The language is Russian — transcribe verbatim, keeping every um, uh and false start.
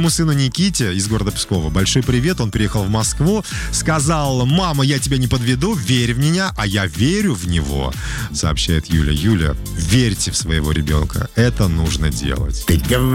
Моему сыну Никите из города Пскова большой привет. Он приехал в Москву, сказал: мама, я тебя не подведу, верь в меня, а я верю в него, сообщает Юля. Юля, верьте в своего ребенка. Это нужно делать.